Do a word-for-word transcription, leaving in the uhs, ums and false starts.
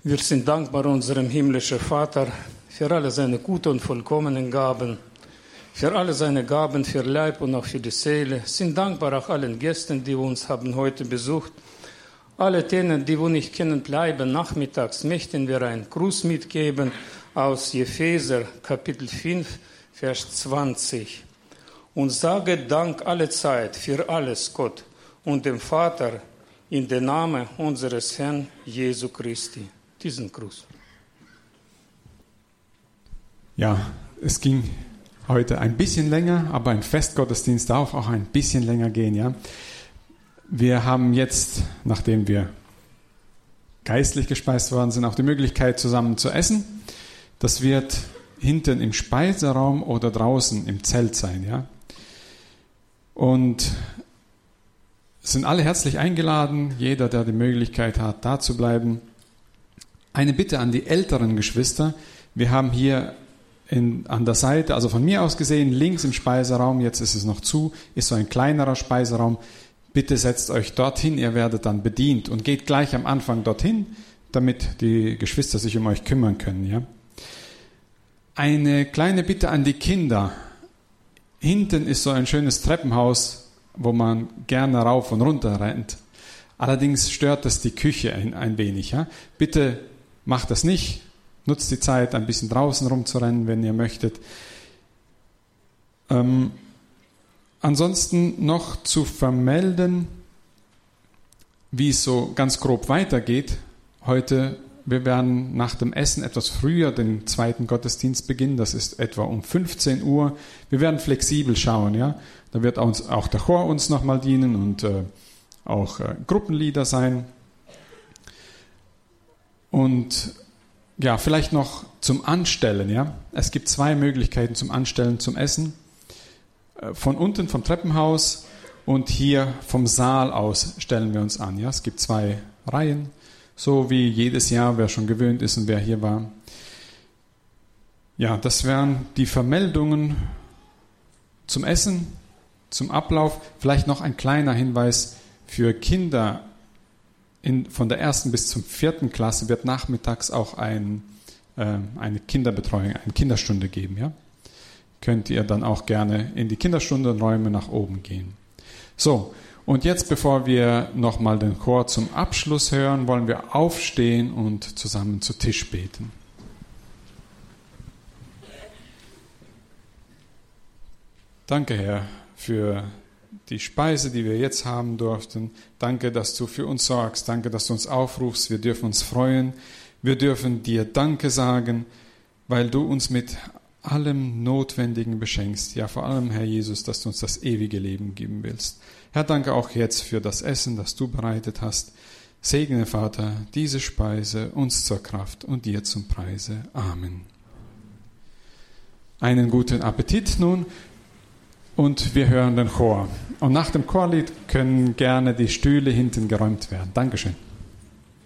Wir sind dankbar unserem himmlischen Vater für alle seine guten und vollkommenen Gaben, für alle seine Gaben für Leib und auch für die Seele. Sind dankbar auch allen Gästen, die uns haben heute besucht. Alle denen, die wir nicht kennen, bleiben nachmittags, möchten wir einen Gruß mitgeben aus Epheser, Kapitel fünf, Vers zwanzig. Und sage Dank alle Zeit für alles Gott und dem Vater in dem Namen unseres Herrn Jesu Christi. Diesen Gruß. Ja, es ging heute ein bisschen länger, aber ein Festgottesdienst darf auch ein bisschen länger gehen. Ja? Wir haben jetzt, nachdem wir geistlich gespeist worden sind, auch die Möglichkeit, zusammen zu essen. Das wird hinten im Speiseraum oder draußen im Zelt sein. Ja? Und es sind alle herzlich eingeladen, jeder, der die Möglichkeit hat, da zu bleiben. Eine Bitte an die älteren Geschwister. Wir haben hier in, an der Seite, also von mir aus gesehen, links im Speiseraum, jetzt ist es noch zu, ist so ein kleinerer Speiseraum. Bitte setzt euch dorthin, ihr werdet dann bedient und geht gleich am Anfang dorthin, damit die Geschwister sich um euch kümmern können. Ja? Eine kleine Bitte an die Kinder. Hinten ist so ein schönes Treppenhaus, wo man gerne rauf und runter rennt. Allerdings stört das die Küche ein, ein wenig. Ja? Bitte macht das nicht. Nutzt die Zeit, ein bisschen draußen rumzurennen, wenn ihr möchtet. Ähm, ansonsten noch zu vermelden, wie es so ganz grob weitergeht. Heute, wir werden nach dem Essen etwas früher den zweiten Gottesdienst beginnen. Das ist etwa um fünfzehn Uhr. Wir werden flexibel schauen. Ja? Da wird uns auch der Chor uns nochmal dienen und äh, auch äh, Gruppenlieder sein. Und ja, vielleicht noch zum Anstellen. Ja? Es gibt zwei Möglichkeiten zum Anstellen, zum Essen. Von unten vom Treppenhaus und hier vom Saal aus stellen wir uns an. Ja? Es gibt zwei Reihen, so wie jedes Jahr, wer schon gewöhnt ist und wer hier war. Ja, das wären die Vermeldungen zum Essen, zum Ablauf. Vielleicht noch ein kleiner Hinweis für Kinder. In, von der ersten bis zum vierten Klasse wird nachmittags auch ein, äh, eine Kinderbetreuung, eine Kinderstunde geben. Ja? Könnt ihr dann auch gerne in die Kinderstundenräume nach oben gehen. So, und jetzt, bevor wir nochmal den Chor zum Abschluss hören, wollen wir aufstehen und zusammen zu Tisch beten. Danke, Herr, für die Speise, die wir jetzt haben durften. Danke, dass du für uns sorgst. Danke, dass du uns aufrufst. Wir dürfen uns freuen. Wir dürfen dir Danke sagen, weil du uns mit allem Notwendigen beschenkst. Ja, vor allem, Herr Jesus, dass du uns das ewige Leben geben willst. Herr, danke auch jetzt für das Essen, das du bereitet hast. Segne, Vater, diese Speise uns zur Kraft und dir zum Preise. Amen. Einen guten Appetit nun. Und wir hören den Chor. Und nach dem Chorlied können gerne die Stühle hinten geräumt werden. Dankeschön.